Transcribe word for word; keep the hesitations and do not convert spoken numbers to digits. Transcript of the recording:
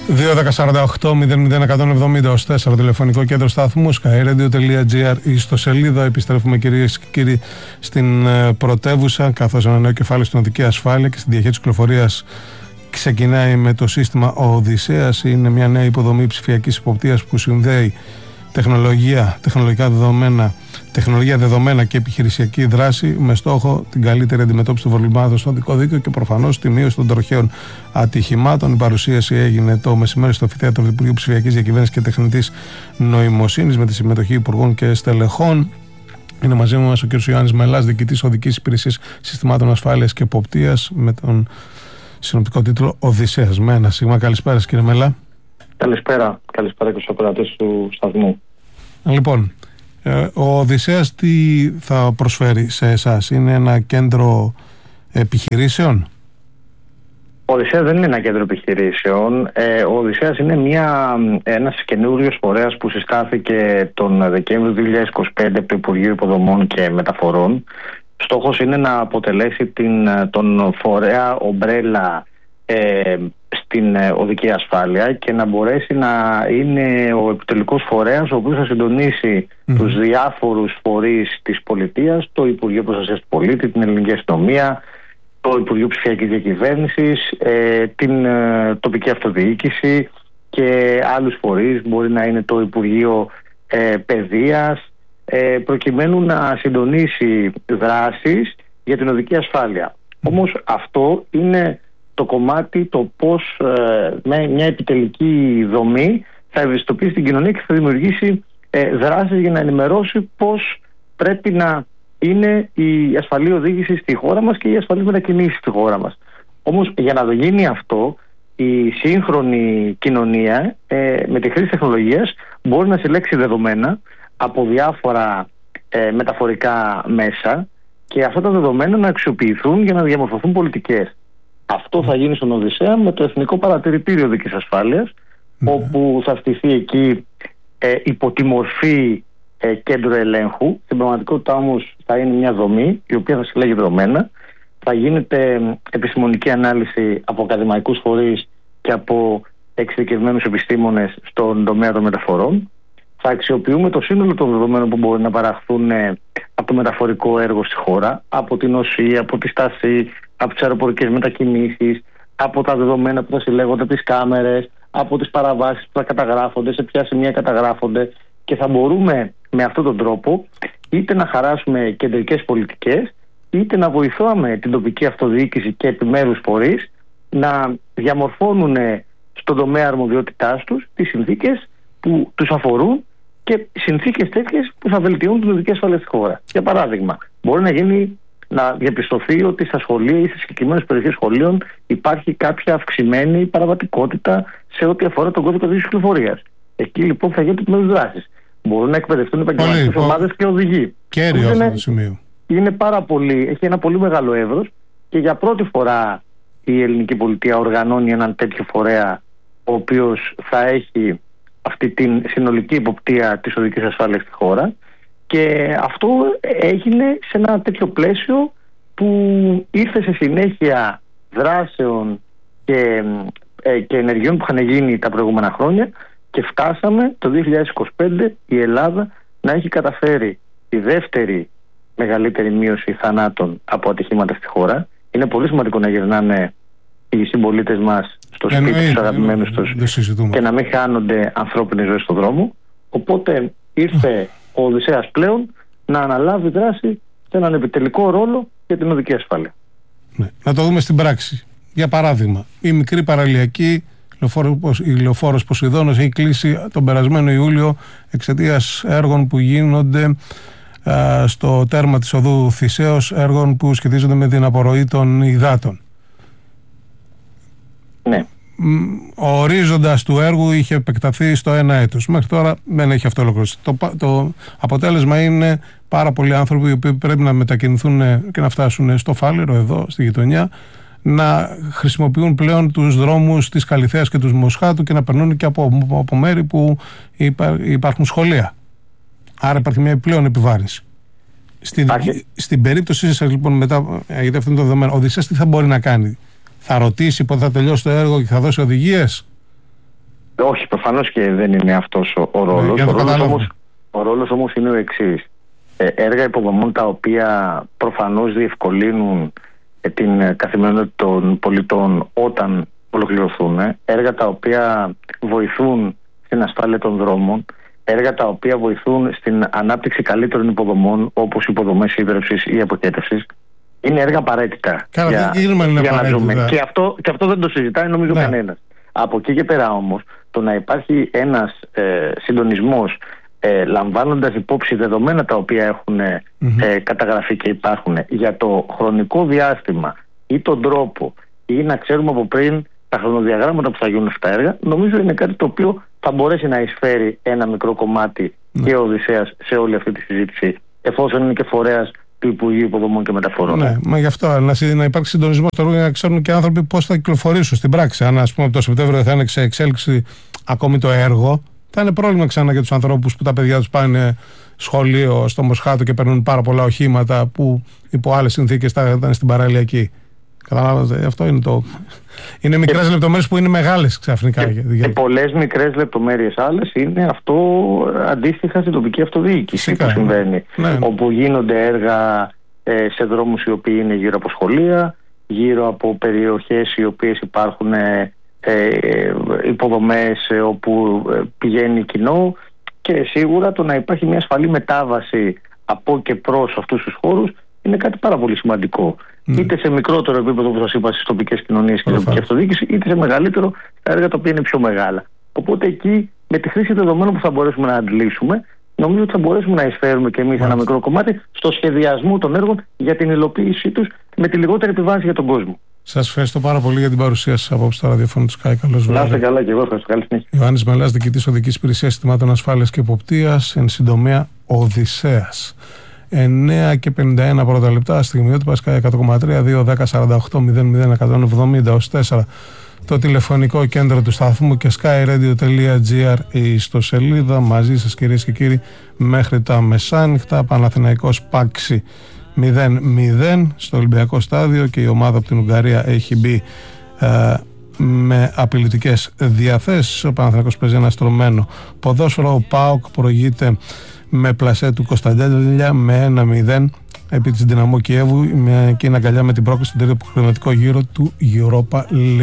δύο δέκα σαράντα οκτώ μηδέν μηδέν εκατόν εβδομήντα τέσσερα τηλεφωνικό κέντρο σταθμού skyradio.gr ή στο σελίδα. Επιστρέφουμε, κυρίες και κύριοι, στην πρωτεύουσα, καθώς ένα νέο κεφάλαιο στην οδική ασφάλεια και στην διαχείριση κυκλοφορίας ξεκινάει με το σύστημα Οδυσσέας. Είναι μια νέα υποδομή ψηφιακής υποπτείας που συνδέει τεχνολογία, τεχνολογικά δεδομένα, τεχνολογία δεδομένα και επιχειρησιακή δράση με στόχο την καλύτερη αντιμετώπιση των προβλημάτων στο οδικό δίκαιο και προφανώς τη μείωση των τροχαίων ατυχημάτων. Η παρουσίαση έγινε το μεσημέρι στο Αμφιθέατρο του Υπουργείου Ψηφιακής Διακυβέρνησης και Τεχνητής Νοημοσύνης με τη συμμετοχή υπουργών και στελεχών. Είναι μαζί μας ο κ. Ιωάννης Μελάς, διοικητής Οδικής Υπηρεσίας Συστημάτων Ασφάλειας και Εποπτείας, με τον συνοπτικό τίτλο Οδυσσέας. Με ένα σίγμα. Καλησπέρα, κύριε Μελά. Καλησπέρα. Καλησπέρα και στους οπερατές του σταθμού. Λοιπόν, ο Οδυσσέας τι θα προσφέρει σε εσάς? Είναι ένα κέντρο επιχειρήσεων? Ο Οδυσσέας δεν είναι ένα κέντρο επιχειρήσεων. Ε, ο Οδυσσέας είναι μια, ένας καινούριος φορέας που συστάθηκε τον Δεκέμβριο του δύο χιλιάδες είκοσι πέντε από το Υπουργείο Υποδομών και Μεταφορών. Στόχος είναι να αποτελέσει την, τον φορέα ομπρέλα ε, στην οδική ασφάλεια και να μπορέσει να είναι ο επιτελικός φορέας ο οποίος θα συντονίσει mm. τους διάφορους φορείς της πολιτείας, το Υπουργείο Προστασίας του Πολίτη, την Ελληνική Αστυνομία, το Υπουργείο Ψηφιακής Διακυβέρνησης, ε, την ε, τοπική αυτοδιοίκηση και άλλους φορείς. Μπορεί να είναι το Υπουργείο ε, Παιδείας, ε, προκειμένου να συντονίσει δράσεις για την οδική ασφάλεια. Mm. Όμως αυτό είναι το κομμάτι, το πώς ε, με μια επιτελική δομή θα ευαισθητοποιήσει την κοινωνία και θα δημιουργήσει ε, δράσεις για να ενημερώσει πώς πρέπει να είναι η ασφαλή οδήγηση στη χώρα μας και η ασφαλή μετακινήσεις στη χώρα μας. Όμως για να το γίνει αυτό, η σύγχρονη κοινωνία ε, με τη χρήση τεχνολογίας μπορεί να συλλέξει δεδομένα από διάφορα ε, μεταφορικά μέσα και αυτά τα δεδομένα να αξιοποιηθούν για να διαμορφωθούν πολιτικές. Αυτό θα γίνει στον Οδυσσέα με το Εθνικό Παρατηρητήριο Οδικής Ασφάλειας, mm. όπου θα στηθεί εκεί ε, υπό τη μορφή ε, κέντρο ελέγχου. Στην πραγματικότητα όμως θα είναι μια δομή η οποία θα συλλέγει δεδομένα. Θα γίνεται ε, επιστημονική ανάλυση από ακαδημαϊκούς φορείς και από εξειδικευμένους επιστήμονες στον τομέα των μεταφορών. Θα αξιοποιούμε το σύνολο των δεδομένων που μπορεί να παραχθούν ε, από το μεταφορικό έργο στη χώρα, από την ΟΣΥ, από τη στάση, από τις αεροπορικές μετακινήσεις, από τα δεδομένα που θα συλλέγονται από τις κάμερες, από τις παραβάσεις που θα καταγράφονται, σε ποια σημεία καταγράφονται, και θα μπορούμε με αυτόν τον τρόπο είτε να χαράσουμε κεντρικές πολιτικές, είτε να βοηθάμε την τοπική αυτοδιοίκηση και επιμέρους φορείς να διαμορφώνουν στον τομέα αρμοδιότητάς τους τις συνθήκες που τους αφορούν και συνθήκες τέτοιες που θα βελτιώνουν την οδική ασφάλεια στη χώρα. Για παράδειγμα, μπορεί να γίνει να διαπιστωθεί ότι στα σχολεία ή στις συγκεκριμένες περιοχές σχολείων υπάρχει κάποια αυξημένη παραβατικότητα σε ό,τι αφορά τον κώδικα οδικής κυκλοφορίας. Εκεί λοιπόν θα γίνουν επιμέρους δράσεις. Μπορούν να εκπαιδευτούν επαγγελματικές ομάδες και οδηγοί. Κέριο αυτό το σημείο. Είναι πάρα πολύ, έχει ένα πολύ μεγάλο εύρος και για πρώτη φορά η ελληνική πολιτεία οργανώνει έναν τέτοιο φορέα, ο οποίος θα έχει αυτή την συνολική υποπτία της οδικής ασφάλειας στη χώρα. Και αυτό έγινε σε ένα τέτοιο πλαίσιο που ήρθε σε συνέχεια δράσεων και, ε, και ενεργειών που είχαν γίνει τα προηγούμενα χρόνια και φτάσαμε το δύο χιλιάδες είκοσι πέντε η Ελλάδα να έχει καταφέρει τη δεύτερη μεγαλύτερη μείωση θανάτων από ατυχήματα στη χώρα. Είναι πολύ σημαντικό να γυρνάνε οι συμπολίτες μας στο σπίτι τους, αγαπημένους τους, και να μην χάνονται ανθρώπινες ζωές στον δρόμο. Οπότε ήρθε ο Οδυσσέας πλέον να αναλάβει δράση σε έναν επιτελικό ρόλο για την οδική ασφάλεια. Ναι. Να το δούμε στην πράξη. Για παράδειγμα, η μικρή παραλιακή, η λεωφόρος Ποσειδώνος, έχει κλείσει τον περασμένο Ιούλιο εξαιτίας έργων που γίνονται α, στο τέρμα της οδού Θησέως, έργων που σχετίζονται με την απορροή των υδάτων. Ναι. Ο ορίζοντας του έργου είχε επεκταθεί στο ένα έτος. Μέχρι τώρα δεν έχει αυτό ολοκληρωθεί. Το, το αποτέλεσμα είναι πάρα πολλοί άνθρωποι οι οποίοι πρέπει να μετακινηθούν και να φτάσουν στο Φάληρο, εδώ στη γειτονιά, να χρησιμοποιούν πλέον τους δρόμους της Καλιθέας και του Μοσχάτου και να περνούν και από, από μέρη που υπά, υπάρχουν σχολεία. Άρα υπάρχει μια επιπλέον επιβάρυνση. Στην, στην περίπτωσή σας λοιπόν, μετά, γιατί αυτό είναι το δεδομένο, ο Οδυσσέας τι θα μπορεί να κάνει? Θα ρωτήσει πότε θα τελειώσει το έργο και θα δώσει οδηγίες? Όχι, προφανώς και δεν είναι αυτός ο, ο ρόλος. Ναι, ο, ρόλος όμως, ο ρόλος όμως είναι ο εξής. Ε, έργα υποδομών τα οποία προφανώς διευκολύνουν ε, την καθημερινότητα των πολιτών όταν ολοκληρωθούν. Ε, έργα τα οποία βοηθούν στην ασφάλεια των δρόμων. Έργα τα οποία βοηθούν στην ανάπτυξη καλύτερων υποδομών, όπως υποδομές ίδρευσης ή αποχέτευσης. Είναι έργα απαραίτητα. Καλά, για, είναι για να ζούμε. Και αυτό, και αυτό δεν το συζητάει νομίζω ναι. κανένας. Από εκεί και πέρα όμως, το να υπάρχει ένας ε, συντονισμός ε, λαμβάνοντας υπόψη δεδομένα τα οποία έχουν ε, mm-hmm. ε, καταγραφεί και υπάρχουν για το χρονικό διάστημα ή τον τρόπο ή να ξέρουμε από πριν τα χρονοδιαγράμματα που θα γίνουν αυτά τα έργα, νομίζω είναι κάτι το οποίο θα μπορέσει να εισφέρει ένα μικρό κομμάτι mm. και ο Οδυσσέας σε όλη αυτή τη συζήτηση, εφόσον είναι και φορέας του Υπουργείου Υποδομών και Μεταφορών. Ναι, μα γι' αυτό να, να υπάρξει συντονισμό στο έργο για να ξέρουν και άνθρωποι πώς θα κυκλοφορήσουν στην πράξη. Αν, ας πούμε, από το Σεπτέμβριο θα είναι σε εξέλιξη ακόμη το έργο, θα είναι πρόβλημα ξανά για τους ανθρώπους που τα παιδιά τους πάνε σχολείο στο Μοσχάτο και παίρνουν πάρα πολλά οχήματα που υπό άλλες συνθήκες θα ήταν στην παραλιακή. Καταλάβατε, αυτό είναι το. Είναι μικρές ε, λεπτομέρειες που είναι μεγάλες ξαφνικά. Και, και πολλές μικρές λεπτομέρειες άλλες είναι αυτό αντίστοιχα στην τοπική αυτοδιοίκηση που συμβαίνει. Ναι. Όπου γίνονται έργα ε, σε δρόμους οι οποίοι είναι γύρω από σχολεία, γύρω από περιοχές οι οποίες υπάρχουν ε, ε, υποδομές ε, όπου ε, πηγαίνει κοινό, και σίγουρα το να υπάρχει μια ασφαλή μετάβαση από και προς αυτούς τους χώρους είναι κάτι πάρα πολύ σημαντικό. Mm. Είτε σε μικρότερο επίπεδο, όπως σας είπα, στις τοπικές κοινωνίες και τοπική αυτοδιοίκηση, είτε σε μεγαλύτερο στα έργα τα οποία είναι πιο μεγάλα. Οπότε εκεί, με τη χρήση δεδομένων που θα μπορέσουμε να αντλήσουμε, νομίζω ότι θα μπορέσουμε να εισφέρουμε και εμείς mm. ένα μικρό κομμάτι στο σχεδιασμό των έργων για την υλοποίησή τους με τη λιγότερη επιβάρυνση για τον κόσμο. Σας ευχαριστώ πάρα πολύ για την παρουσία σας απόψε στο ραδιόφωνο του Sky. Καλώς βράδυ. Να είστε καλά και εγώ. Ευχαριστώ. Καλή συνέχεια. Ιωάννης Μελάς, διοικητής Οδικής Υπηρεσίας Συστημάτων Ασφάλειας και Εποπτείας, εν συντομία Οδυσσέας. εννέα και πενήντα ένα πρώτα λεπτά, στιγμιότυπα Sky εκατό κόμμα τρία, δύο δέκα σαράντα οκτώ μηδέν μηδέν εκατόν εβδομήντα τέσσερα το τηλεφωνικό κέντρο του σταθμού και skyradio.gr η ιστοσελίδα. Μαζί σας κυρίες και κύριοι μέχρι τα μεσάνυχτα. Παναθηναϊκός Πάξη μηδέν μηδέν στο Ολυμπιακό Στάδιο και η ομάδα από την Ουγγαρία έχει μπει ε, με απειλητικές διαθέσεις. Ο Παναθηναϊκός παίζει ένα στρωμένο ποδόσφαιρο. Ο ΠΑΟΚ προηγείται με πλασέ του Κωνσταντέλια με ένα μηδέν επί της Δυναμό Κιέβου και είναι αγκαλιά με την πρόκληση στον τρίτο προκριματικό γύρο του Europa League.